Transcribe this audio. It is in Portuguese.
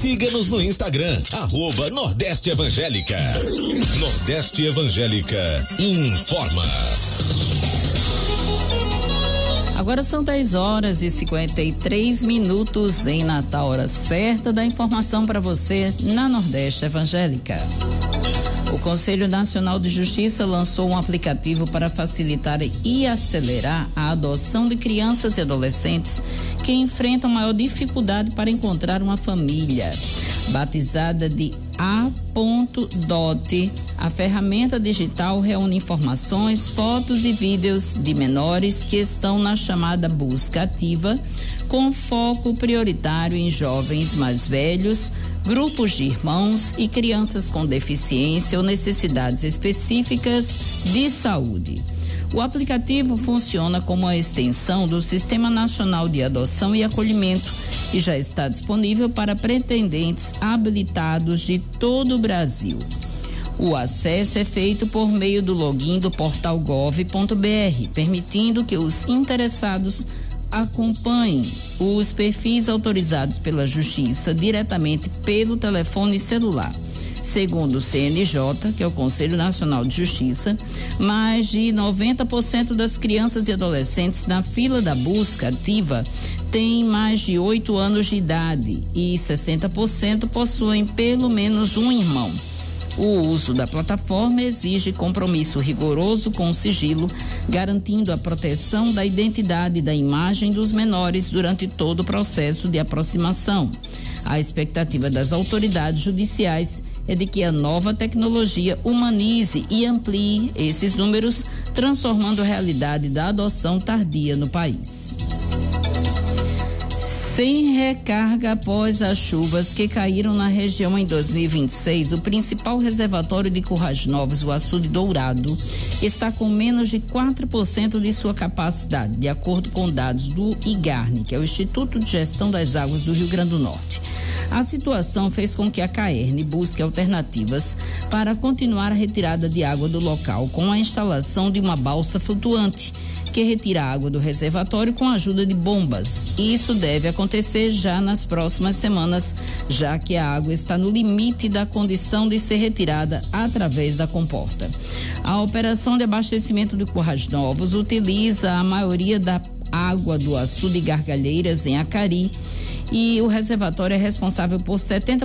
Siga-nos no Instagram, @Nordeste Evangélica. Nordeste Evangélica informa. Agora são 10h53 em Natal, hora certa da informação para você na Nordeste Evangélica. O Conselho Nacional de Justiça lançou um aplicativo para facilitar e acelerar a adoção de crianças e adolescentes que enfrentam maior dificuldade para encontrar uma família. Batizada de A.Dot, a ferramenta digital reúne informações, fotos e vídeos de menores que estão na chamada busca ativa, com foco prioritário em jovens mais velhos, grupos de irmãos e crianças com deficiência ou necessidades específicas de saúde. O aplicativo funciona como uma extensão do Sistema Nacional de Adoção e Acolhimento e já está disponível para pretendentes habilitados de todo o Brasil. O acesso é feito por meio do login do portal gov.br, permitindo que os interessados acompanhem os perfis autorizados pela Justiça diretamente pelo telefone celular. Segundo o CNJ, que é o Conselho Nacional de Justiça, mais de 90% das crianças e adolescentes na fila da busca ativa têm mais de 8 anos de idade e 60% possuem pelo menos um irmão. O uso da plataforma exige compromisso rigoroso com o sigilo, garantindo a proteção da identidade e da imagem dos menores durante todo o processo de aproximação. A expectativa das autoridades judiciais é de que a nova tecnologia humanize e amplie esses números, transformando a realidade da adoção tardia no país. Sem recarga após as chuvas que caíram na região em 2026, o principal reservatório de Currais Novos, o Açude Dourado, está com menos de 4% de sua capacidade, de acordo com dados do IGARNE, que é o Instituto de Gestão das Águas do Rio Grande do Norte. A situação fez com que a CAERN busque alternativas para continuar a retirada de água do local com a instalação de uma balsa flutuante, que retira a água do reservatório com a ajuda de bombas. Isso deve acontecer já nas próximas semanas, já que a água está no limite da condição de ser retirada através da comporta. A operação de abastecimento de Currais Novos utiliza a maioria da água do açude Gargalheiras em Acari, e o reservatório é responsável por 70%